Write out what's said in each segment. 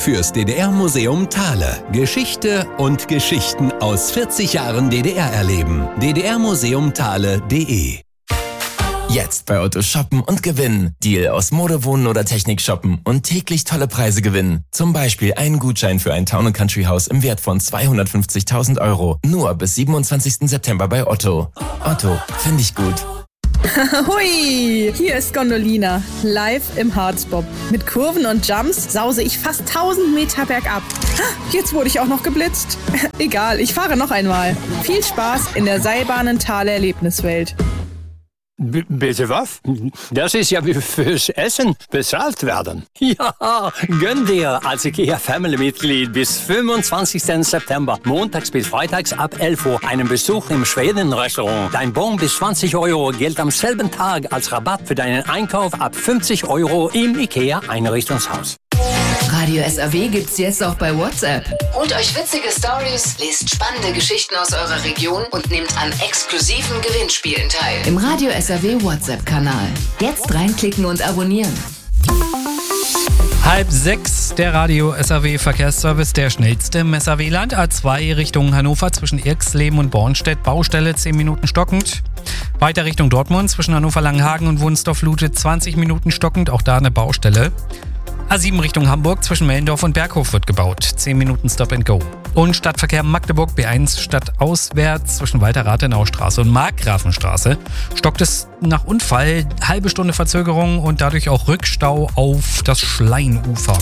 fürs DDR-Museum Thale. Geschichte und Geschichten aus 40 Jahren DDR erleben. ddrmuseumthale.de. Jetzt bei Otto shoppen und gewinnen. Deal aus Mode, Wohnen oder Technik shoppen und täglich tolle Preise gewinnen. Zum Beispiel einen Gutschein für ein Town & Country Haus im Wert von 250.000 €. Nur bis 27. September bei Otto. Otto, finde ich gut. Hui, hier ist Gondolina, live im Harzbob. Mit Kurven und Jumps sause ich fast 1000 Meter bergab. Jetzt wurde ich auch noch geblitzt. Egal, ich fahre noch einmal. Viel Spaß in der Seilbahnen-Thale Erlebniswelt. Bitte was? Das ist ja wie fürs Essen bezahlt werden. Ja, gönn dir als IKEA-Family-Mitglied bis 25. September, montags bis freitags ab 11 Uhr, einen Besuch im Schweden-Restaurant. Dein Bon bis 20 € gilt am selben Tag als Rabatt für deinen Einkauf ab 50 € im IKEA-Einrichtungshaus. Radio SAW gibt's jetzt auch bei WhatsApp. Holt euch witzige Stories, lest spannende Geschichten aus eurer Region und nehmt an exklusiven Gewinnspielen teil. Im Radio SAW WhatsApp-Kanal. Jetzt reinklicken und abonnieren. 5:30, der Radio SAW Verkehrsservice, der schnellste im SAW-Land. A2 Richtung Hannover zwischen Irxleben und Bornstedt, Baustelle 10 Minuten stockend. Weiter Richtung Dortmund zwischen Hannover-Langenhagen und Wunsdorf-Lute 20 Minuten stockend, auch da eine Baustelle. A7 Richtung Hamburg zwischen Mellendorf und Berghof wird gebaut. 10 Minuten Stop and Go. Und Stadtverkehr Magdeburg B1 stadtauswärts zwischen Walter-Rathenau-Straße und Markgrafenstraße stockt es nach Unfall, halbe Stunde Verzögerung und dadurch auch Rückstau auf das Schleinufer.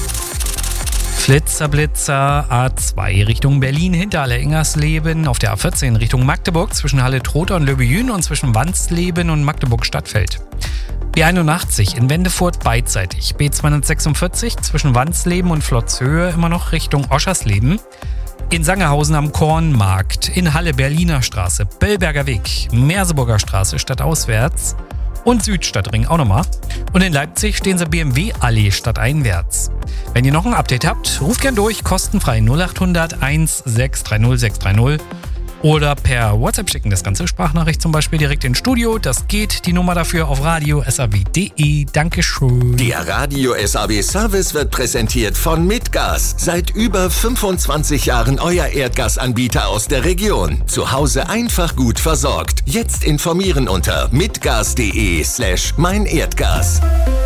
Flitzer A2 Richtung Berlin hinter Halle-Ingersleben, auf der A14 Richtung Magdeburg zwischen Halle-Trotha und Löbejün und zwischen Wansleben und Magdeburg-Stadtfeld. B81 in Wendefurt beidseitig. B246 zwischen Wansleben und Flotzhöhe immer noch Richtung Oschersleben. In Sangerhausen am Kornmarkt, in Halle Berliner Straße, Bellberger Weg, Merseburger Straße stadtauswärts und Südstadtring auch nochmal. Und in Leipzig stehen sie BMW-Allee stadteinwärts. Wenn ihr noch ein Update habt, ruft gern durch, kostenfrei 0800 1630 630. Oder per WhatsApp schicken, das ganze Sprachnachricht zum Beispiel direkt ins Studio. Das geht, die Nummer dafür auf radiosaw.de. Dankeschön. Der Radio SAW Service wird präsentiert von Mitgas. Seit über 25 Jahren euer Erdgasanbieter aus der Region. Zu Hause einfach gut versorgt. Jetzt informieren unter mitgas.de/meinerdgas.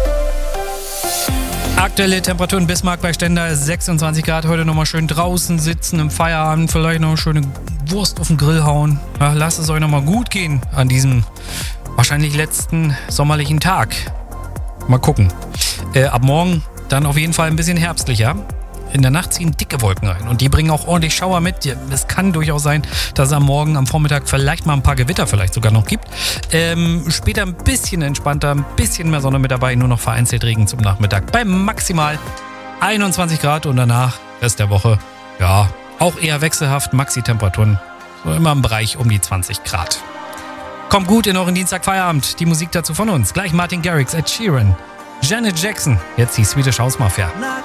Aktuelle Temperatur in Bismarck bei Stendal 26 Grad. Heute nochmal schön draußen sitzen im Feierabend. Vielleicht noch eine schöne Wurst auf den Grill hauen. Ja, lasst es euch nochmal gut gehen an diesem wahrscheinlich letzten sommerlichen Tag. Mal gucken. Ab morgen dann auf jeden Fall ein bisschen herbstlicher. In der Nacht ziehen dicke Wolken rein und die bringen auch ordentlich Schauer mit. Es kann durchaus sein, dass es am Morgen, am Vormittag vielleicht mal ein paar Gewitter vielleicht sogar noch gibt. Später ein bisschen entspannter, ein bisschen mehr Sonne mit dabei, nur noch vereinzelt Regen zum Nachmittag. Bei maximal 21 Grad und danach Rest der Woche, ja, auch eher wechselhaft, Maxi-Temperaturen, so immer im Bereich um die 20 Grad. Kommt gut in euren Dienstagfeierabend, die Musik dazu von uns. Gleich Martin Garrix, Ed Sheeran, Janet Jackson, jetzt die Swedish House Mafia.